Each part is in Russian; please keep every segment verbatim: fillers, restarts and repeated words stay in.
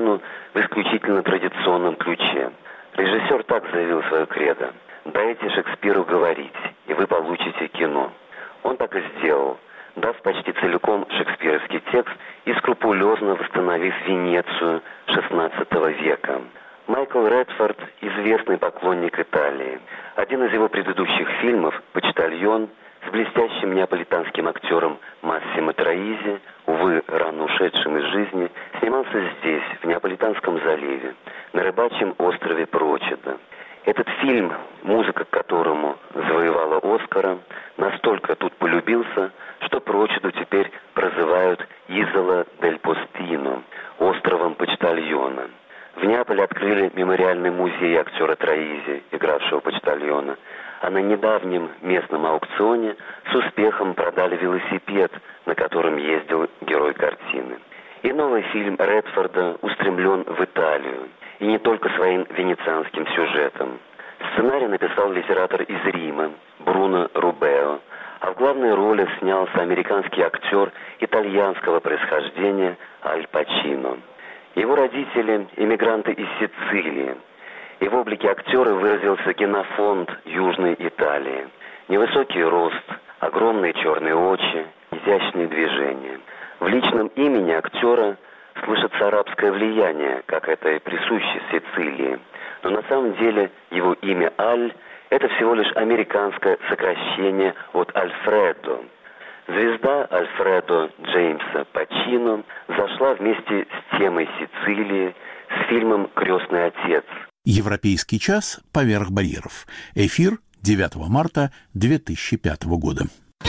картину в исключительно традиционном ключе. Режиссер так заявил свое кредо: «Дайте Шекспиру говорить, и вы получите кино». Он так и сделал, дав почти целиком шекспировский текст и скрупулезно восстановив Венецию шестнадцатого века. Майкл Редфорд – известный поклонник Италии. Один из его предыдущих фильмов «Почтальон» с блестящим неаполитанским актером Массимо Троизи, увы, рано ушедшим из жизни, снимался здесь, в Неаполитанском заливе, на рыбачьем острове Прочеда. Этот фильм, музыка к которому завоевала Оскара, настолько тут полюбился, что Прочеду теперь прозывают «Изола дель Постино» – островом Почтальона. В Неаполе открыли мемориальный музей актера Троизи, игравшего почтальона, а на недавнем местном аукционе с успехом продали велосипед, на котором ездил герой картины. И новый фильм Редфорда устремлен в Италию, и не только своим венецианским сюжетом. Сценарий написал литератор из Рима Бруно Рубео, а в главной роли снялся американский актер итальянского происхождения Аль Пачино. Его родители – эмигранты из Сицилии, и в облике актера выразился генофонд Южной Италии. Невысокий рост, огромные черные очи, изящные движения. В личном имени актера слышится арабское влияние, как это и присуще Сицилии. Но на самом деле его имя Аль – это всего лишь американское сокращение от Альфредо. Звезда Альфредо Джеймса Пачино зашла вместе с темой Сицилии с фильмом «Крестный отец». Европейский час поверх барьеров. Эфир девятого марта две тысячи пятого года.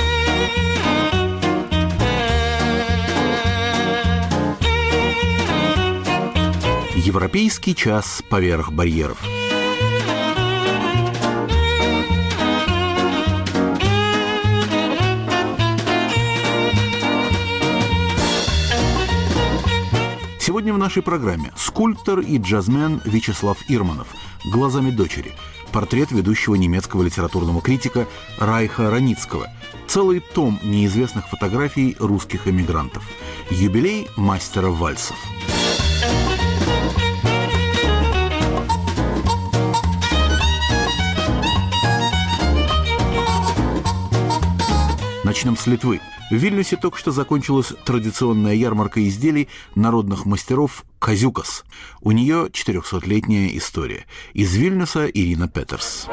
Европейский час поверх барьеров. Сегодня в нашей программе скульптор и джазмен Вячеслав Ирманов «Глазами дочери», портрет ведущего немецкого литературного критика Райха Раницкого, целый том неизвестных фотографий русских эмигрантов, юбилей мастера вальсов. Начнем с Литвы. В Вильнюсе только что закончилась традиционная ярмарка изделий народных мастеров «Казюкас». У нее четырехсотлетняя история. Из Вильнюса Ирина Петерс.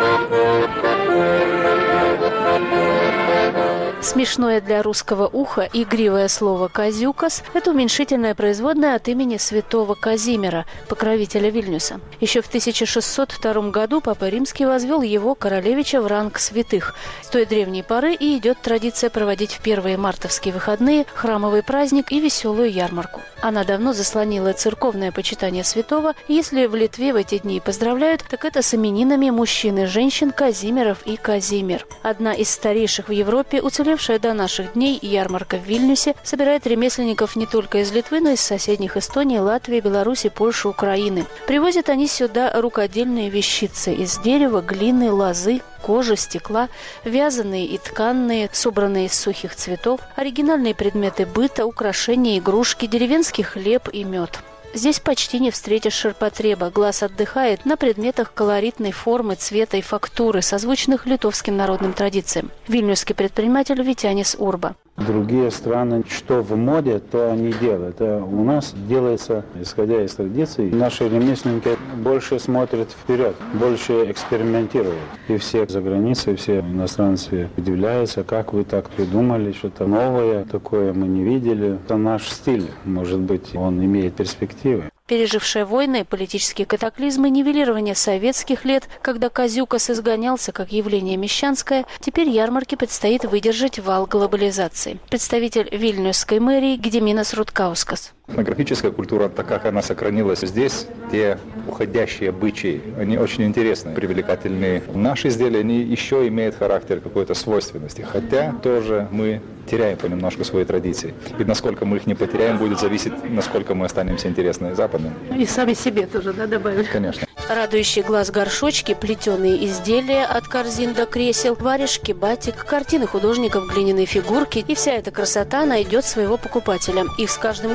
Смешное для русского уха игривое слово «казюкас» – это уменьшительное производное от имени святого Казимира, покровителя Вильнюса. Еще в тысяча шестьсот втором году Папа Римский возвел его, королевича, в ранг святых. С той древней поры и идет традиция проводить в первые мартовские выходные храмовый праздник и веселую ярмарку. Она давно заслонила церковное почитание святого, и если в Литве в эти дни поздравляют, так это с именинами мужчин и женщин Казимиров и Казимир. Одна из старейших в Европе, уцелевшая до наших дней ярмарка в Вильнюсе, собирает ремесленников не только из Литвы, но и из соседних Эстонии, Латвии, Беларуси, Польши, Украины. Привозят они сюда рукодельные вещицы из дерева, глины, лозы, кожи, стекла, вязаные и тканные, собранные из сухих цветов, оригинальные предметы быта, украшения, игрушки, деревенский хлеб и мед. Здесь почти не встретишь ширпотреба, глаз отдыхает на предметах колоритной формы, цвета и фактуры, созвучных литовским народным традициям. Вильнюсский предприниматель Витянис Урба. Другие страны, что в моде, то они делают. А у нас делается, исходя из традиций, наши ремесленники больше смотрят вперед, больше экспериментируют. И все за границей, все иностранцы удивляются, как вы так придумали, что-то новое, такое мы не видели. Это наш стиль, может быть, он имеет перспективы. Пережившая войны и политические катаклизмы, нивелирование советских лет, когда казюкас изгонялся как явление мещанское, теперь ярмарке предстоит выдержать вал глобализации. Представитель Вильнюсской мэрии Гедиминас Руткаускас. Этнографическая культура, так как она сохранилась здесь, те уходящие обычаи, они очень интересны, привлекательны. Наши изделия, они еще имеют характер какой-то свойственности, хотя тоже мы теряем понемножку свои традиции. И насколько мы их не потеряем, будет зависеть, насколько мы останемся интересны западным. И сами себе тоже, да, добавили? Конечно. Радующий глаз горшочки, плетеные изделия от корзин до кресел, варежки, батик, картины художников, глиняные фигурки. И вся эта красота найдет своего покупателя. Их с каждым годом все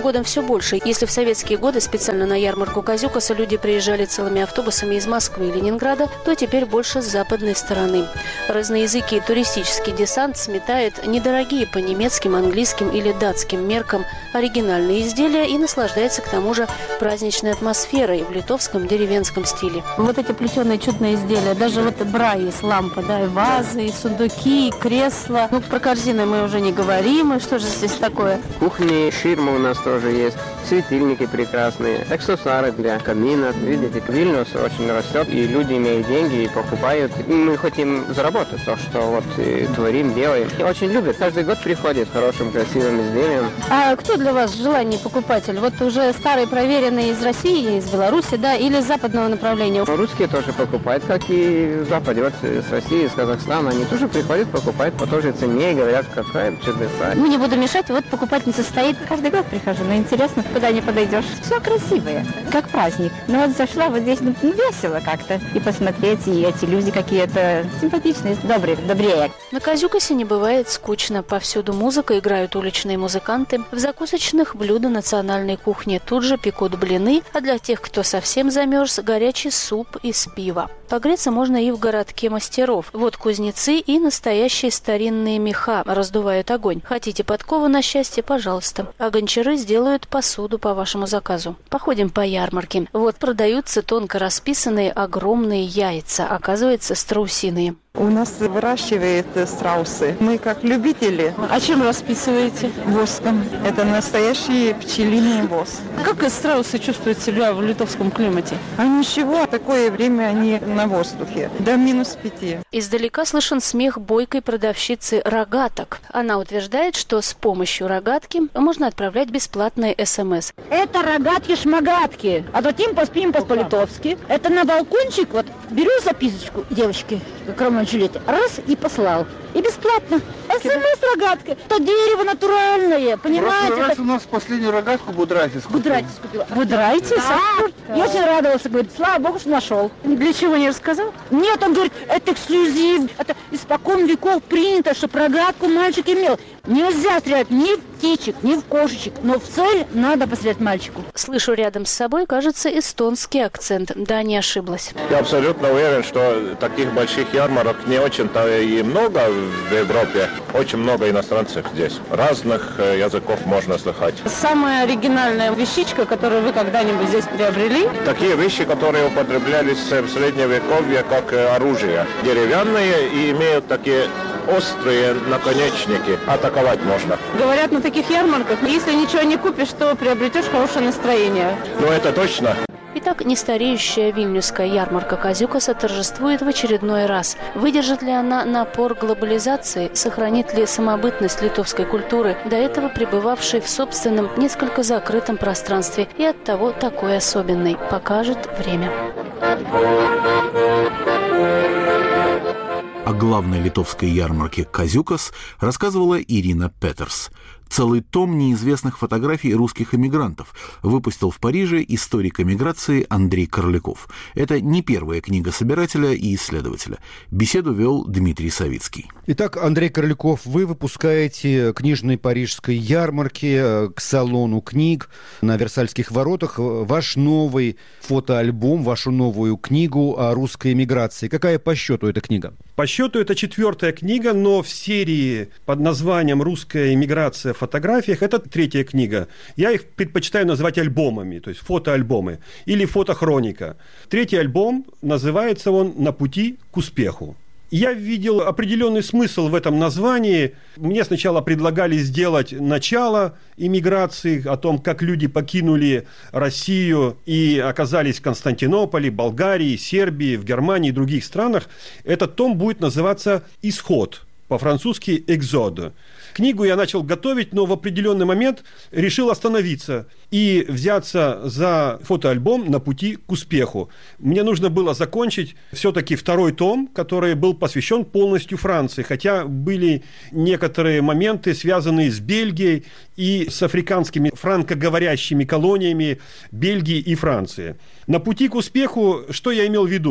больше. Если в советские годы специально на ярмарку Козюкаса люди приезжали целыми автобусами из Москвы и Ленинграда, то теперь больше с западной стороны. Разноязыкий туристический десант сметает недорогие по немецким, английским или датским меркам оригинальные изделия и наслаждается к тому же праздничной атмосферой в литовском деревенском стиле. Вот эти плетеные чудные изделия, даже вот бра есть, лампы, да, и вазы, и сундуки, и кресла. Ну, про корзины мы уже не говорим, и что же здесь такое? Кухни, ширмы у нас тоже есть, светильники прекрасные, аксессуары для камина. Видите, Вильнюс очень растет, и люди имеют деньги и покупают. И мы хотим заработать то, что вот творим, делаем. И очень любят. Каждый год приходит с хорошим, красивым изделием. А кто для вас желание покупатель? Вот уже старые проверенные из России, из Беларуси, да, или из западного направления? Русские тоже покупают, как и в Западе, вот с России, из Казахстана. Они тоже приходят, покупают по той же цене и говорят, какая чудеса. Ну, не буду мешать, вот покупательница стоит. Каждый год прихожу, но интересно, куда не подойдешь. Все красивое, как праздник. Ну вот зашла вот здесь, ну, весело как-то. И посмотреть, и эти люди какие-то симпатичные, добрые, добрее. На Козюкасе не бывает скучно. Повсюду музыка, играют уличные музыканты. В закусочных блюда национальной кухни. Тут же пекут блины, а для тех, кто совсем замерз, горячий суп из пива. Погреться можно и в городке мастеров. Вот кузнецы и настоящие старинные меха раздувают огонь. Хотите подкову на счастье, пожалуйста. А гончары сделают посуду по вашему заказу. Походим по ярмарке. Вот продаются тонко расписанные огромные яйца, оказывается, страусиные. У нас выращивают страусы. Мы как любители. А чем расписываете? Воском. Это настоящий пчелиный воск. Как страусы чувствуют себя в литовском климате? А ничего, такое время они на воздухе. До минус пяти. Издалека слышен смех бойкой продавщицы рогаток. Она утверждает, что с помощью рогатки можно отправлять бесплатные СМС. Это рогатки-шмагатки. А затем поспим-пос по-литовски. Это на балкончик, вот беру записочку девочки, как Роман Джульетти, раз и послал. И бесплатно. СМС-рогатка. Это дерево натуральное, понимаете? Раз у нас последнюю рогатку Будрайтис купил. Будрайтис купила. Будрайтис? Да. Я очень радовался, говорит, слава богу, что нашел. Для чего не рассказал? Нет, он говорит, это эксклюзив. Это испокон веков принято, чтобы рогатку мальчик имел. Нельзя стрелять ни в птичек, ни в кошечек, но в цель надо пострелять мальчику. Слышу рядом с собой, кажется, эстонский акцент. Да, не ошиблась. Я абсолютно уверен, что таких больших ярмарок не очень-то и много в Европе. Очень много иностранцев здесь. Разных языков можно слыхать. Самая оригинальная вещичка, которую вы когда-нибудь здесь приобрели? Такие вещи, которые употреблялись в Средневековье как оружие. Деревянные и имеют такие острые наконечники. Атаковать можно. Говорят, на таких ярмарках, если ничего не купишь, то приобретешь хорошее настроение. Ну, это точно. Итак, нестареющая вильнюсская ярмарка Козюкаса торжествует в очередной раз. Выдержит ли она напор глобализации? Сохранит ли самобытность литовской культуры, до этого пребывавшей в собственном, несколько закрытом пространстве и оттого такой особенной? Покажет время. О главной литовской ярмарке Козюкас рассказывала Ирина Петерс. Целый том неизвестных фотографий русских эмигрантов выпустил в Париже историк эмиграции Андрей Корляков. Это не первая книга собирателя и исследователя. Беседу вел Дмитрий Савицкий. Итак, Андрей Корляков, вы выпускаете книжной парижской ярмарке к салону книг на Версальских воротах ваш новый фотоальбом, вашу новую книгу о русской эмиграции. Какая по счету эта книга? По счету это четвертая книга, но в серии под названием «Русская эмиграция в фотографиях» это третья книга. Я их предпочитаю называть альбомами, то есть фотоальбомы или фотохроника. Третий альбом, называется он «На пути к успеху». Я видел определенный смысл в этом названии. Мне сначала предлагали сделать начало эмиграции, о том, как люди покинули Россию и оказались в Константинополе, Болгарии, Сербии, в Германии и других странах. Этот том будет называться «Исход», по-французски «Экзод». Книгу я начал готовить, но в определенный момент решил остановиться и взяться за фотоальбом «На пути к успеху». Мне нужно было закончить все-таки второй том, который был посвящен полностью Франции, хотя были некоторые моменты, связанные с Бельгией и с африканскими франкоговорящими колониями Бельгии и Франции. «На пути к успеху» что я имел в виду?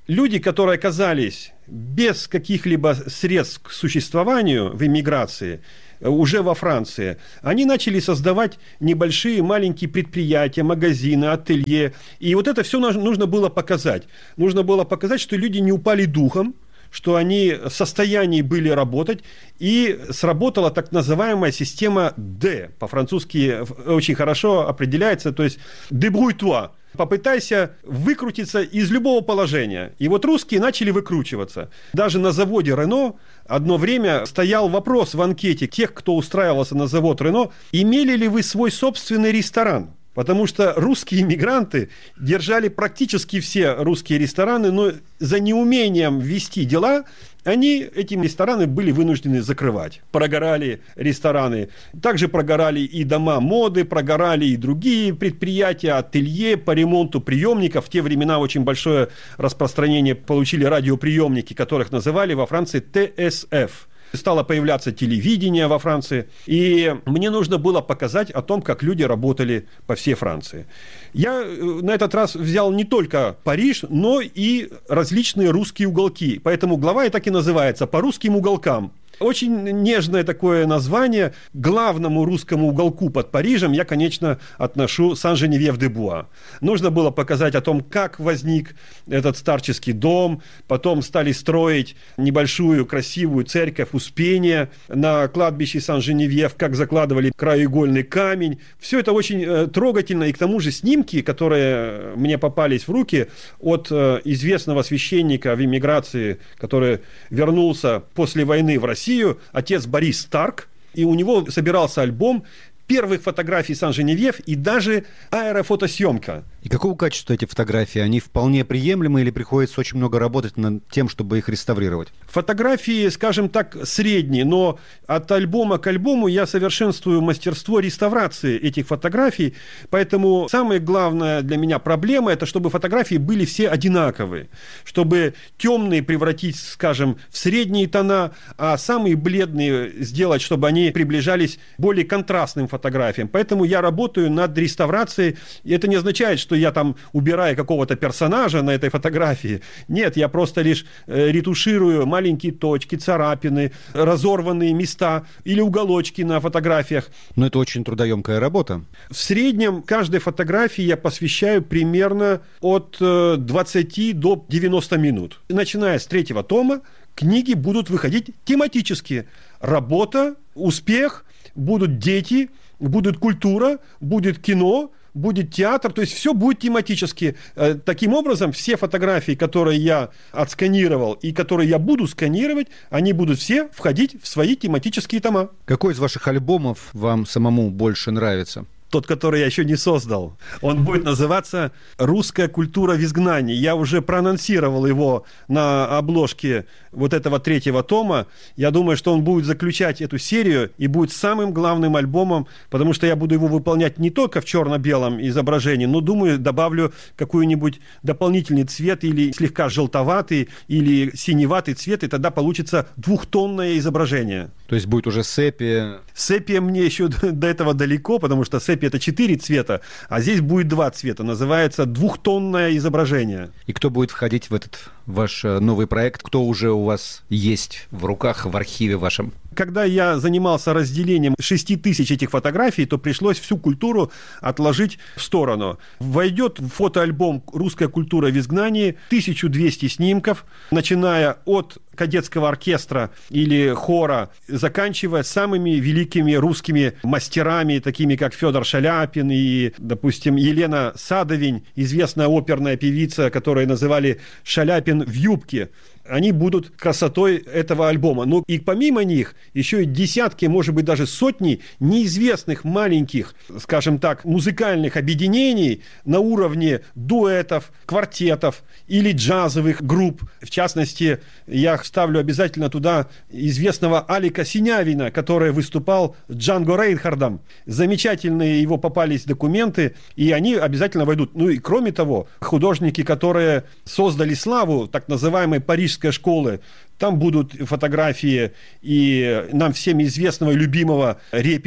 люди, которые оказались без каких-либо средств к существованию в эмиграции, уже во Франции, они начали создавать небольшие маленькие предприятия, магазины, ателье. И вот это все нужно было показать. Нужно было показать, что люди не упали духом, что они в состоянии были работать, и сработала так называемая система «Д». По-французски очень хорошо определяется, то есть «débrouille-toi». Попытайся выкрутиться из любого положения. И вот русские начали выкручиваться. Даже на заводе «Рено» одно время стоял вопрос в анкете тех, кто устраивался на завод «Рено», имели ли вы свой собственный ресторан? Потому что русские иммигранты держали практически все русские рестораны, но за неумением вести дела они эти рестораны были вынуждены закрывать. Прогорали рестораны. Также прогорали и дома моды, прогорали и другие предприятия, ателье по ремонту приемников. В те времена очень большое распространение получили радиоприемники, которых называли во Франции Т С Ф. Стало появляться телевидение во Франции, и мне нужно было показать о том, как люди работали по всей Франции. Я на этот раз взял не только Париж, но и различные русские уголки, поэтому глава и так и называется «По русским уголкам». Очень нежное такое название. К главному русскому уголку под Парижем я, конечно, отношу Сан-Женевьев-де-Буа. Нужно было показать о том, как возник этот старческий дом. Потом стали строить небольшую красивую церковь Успения на кладбище Сан-Женевьев, как закладывали краеугольный камень. Все это очень э, трогательно. И к тому же снимки, которые мне попались в руки от э, известного священника в эмиграции, который вернулся после войны в Россию, отец Борис Старк, и у него собирался альбом первых фотографий Сан-Женевьев и даже аэрофотосъемка. И какого качества эти фотографии? Они вполне приемлемы или приходится очень много работать над тем, чтобы их реставрировать? Фотографии, скажем так, средние, но от альбома к альбому я совершенствую мастерство реставрации этих фотографий, поэтому самая главная для меня проблема – это чтобы фотографии были все одинаковые, чтобы темные превратить, скажем, в средние тона, а самые бледные сделать, чтобы они приближались к более контрастным фотографиям. Поэтому я работаю над реставрацией, и это не означает, что я там убираю какого-то персонажа на этой фотографии. Нет, я просто лишь э, ретуширую маленькие точки, царапины, разорванные места или уголочки на фотографиях. Но это очень трудоемкая работа. В среднем каждой фотографии я посвящаю примерно от э, двадцати до девяноста минут. Начиная с третьего тома, книги будут выходить тематически. Работа, успех, будут дети, будет культура, будет кино, будет театр, то есть все будет тематически. Таким образом, все фотографии, которые я отсканировал и которые я буду сканировать, они будут все входить в свои тематические тома. Какой из ваших альбомов вам самому больше нравится? Тот, который я еще не создал. Он будет называться «Русская культура в изгнании». Я уже проанонсировал его на обложке вот этого третьего тома. Я думаю, что он будет заключать эту серию и будет самым главным альбомом, потому что я буду его выполнять не только в черно-белом изображении, но, думаю, добавлю какой-нибудь дополнительный цвет или слегка желтоватый, или синеватый цвет, и тогда получится двухтонное изображение. То есть будет уже сепия? Сепия мне еще до этого далеко, потому что сепия это четыре цвета, а здесь будет два цвета. Называется двухтонное изображение. И кто будет входить в этот ваш новый проект? Кто уже у вас есть в руках, в архиве вашем? Когда я занимался разделением шести тысяч этих фотографий, то пришлось всю культуру отложить в сторону. Войдет в фотоальбом «Русская культура в изгнании» тысяча двести снимков, начиная от кадетского оркестра или хора, заканчивая самыми великими русскими мастерами, такими как Федор Шаляпин и, допустим, Елена Садовень, известная оперная певица, которую называли «Шаляпин в юбке». Они будут красотой этого альбома. Но и помимо них еще и десятки, может быть, даже сотни неизвестных маленьких, скажем так, музыкальных объединений на уровне дуэтов, квартетов или джазовых групп. В частности, я ставлю обязательно туда известного Алика Синявина, который выступал с Джанго Рейнхардом. Замечательные его попались документы, и они обязательно войдут. Ну и кроме того, художники, которые создали славу так называемой парижской школы, там будут фотографии и нам всем известного и любимого Репина,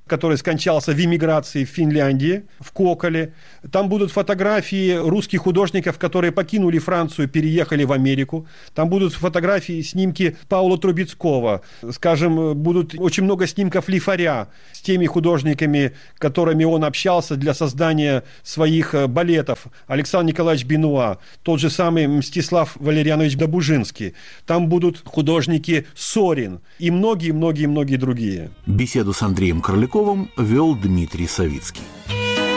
который скончался в эмиграции в Финляндии, в Коколе. Там будут фотографии русских художников, которые покинули Францию, переехали в Америку. Там будут фотографии, снимки Паула Трубецкого. Скажем, будут очень много снимков Лифаря с теми художниками, которыми он общался для создания своих балетов. Александр Николаевич Бенуа, тот же самый Мстислав Валерьянович Добужинский. Там будут художники Сорин и многие-многие-многие другие. Беседу с Андреем Корляковым вел Дмитрий Савицкий.